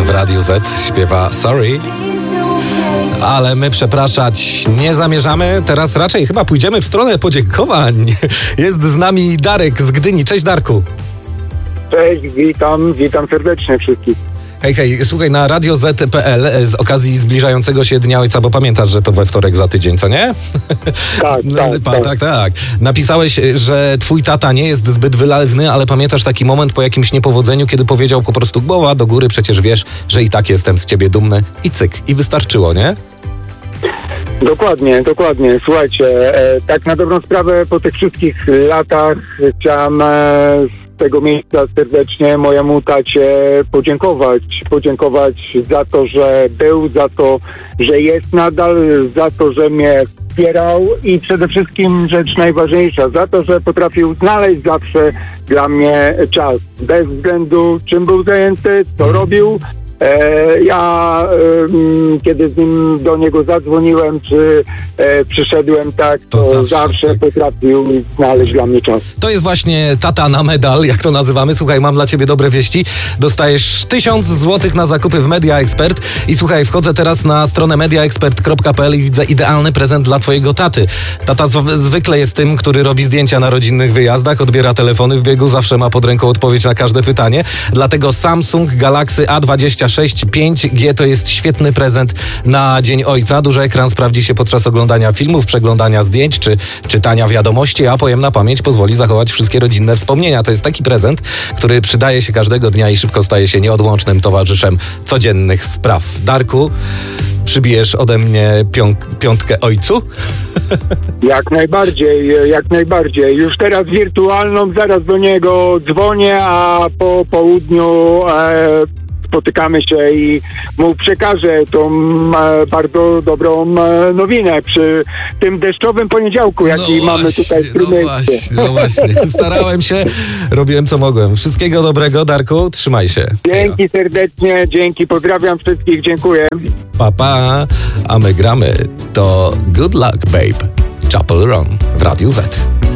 w Radiu Z śpiewa Sorry. Ale my przepraszać nie zamierzamy. Teraz raczej chyba pójdziemy w stronę podziękowań. Jest z nami Darek z Gdyni. Cześć, Darku. Cześć, witam serdecznie wszystkich. Hej, słuchaj, na Radio Z.pl z okazji zbliżającego się Dnia Ojca, bo pamiętasz, że to we wtorek za tydzień, co nie? Tak. Napisałeś, że twój tata nie jest zbyt wylewny, ale pamiętasz taki moment po jakimś niepowodzeniu, kiedy powiedział po prostu głowa do góry, przecież wiesz, że i tak jestem z ciebie dumny i cyk, i wystarczyło, nie? Dokładnie. Słuchajcie, tak na dobrą sprawę po tych wszystkich latach chciałem z tego miejsca serdecznie mojemu tacie podziękować za to, że był, za to, że jest nadal, za to, że mnie wspierał i przede wszystkim rzecz najważniejsza, za to, że potrafił znaleźć zawsze dla mnie czas, bez względu czym był zajęty, co robił. Kiedy do niego zadzwoniłem, czy przyszedłem, tak, to zawsze tak potrafił znaleźć dla mnie czas. To jest właśnie tata na medal, jak to nazywamy. Słuchaj, mam dla ciebie dobre wieści. Dostajesz 1000 złotych na zakupy w Media Expert i słuchaj, wchodzę teraz na stronę mediaexpert.pl i widzę idealny prezent dla twojego taty. Tata zwykle jest tym, który robi zdjęcia na rodzinnych wyjazdach, odbiera telefony w biegu, zawsze ma pod ręką odpowiedź na każde pytanie. Dlatego Samsung Galaxy A26 5G to jest świetny prezent na Dzień Ojca. Duży ekran sprawdzi się podczas oglądania filmów, przeglądania zdjęć czy czytania wiadomości, a pojemna pamięć pozwoli zachować wszystkie rodzinne wspomnienia. To jest taki prezent, który przydaje się każdego dnia i szybko staje się nieodłącznym towarzyszem codziennych spraw. Darku, przybijesz ode mnie piątkę ojcu? Jak najbardziej. Już teraz wirtualną, zaraz do niego dzwonię, a po południu spotykamy się i mu przekażę tą bardzo dobrą nowinę przy tym deszczowym poniedziałku, jaki mamy tutaj w Trójmieście. No właśnie. Starałem się, robiłem co mogłem. Wszystkiego dobrego, Darku, trzymaj się. Dzięki serdecznie, pozdrawiam wszystkich, dziękuję. Pa, a my gramy to Good Luck Babe, Chapel Run w Radiu Z.